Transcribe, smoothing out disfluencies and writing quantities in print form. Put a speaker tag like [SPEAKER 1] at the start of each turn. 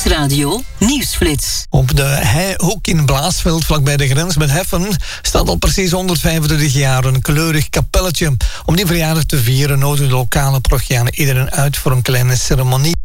[SPEAKER 1] Nieuwsradio Nieuwsflits.
[SPEAKER 2] Op de Heihoek in Blaasveld, vlakbij de grens met Heffen, staat al precies 135 jaar een kleurig kapelletje. Om die verjaardag te vieren nodigen de lokale parochianen iedereen uit voor een kleine ceremonie.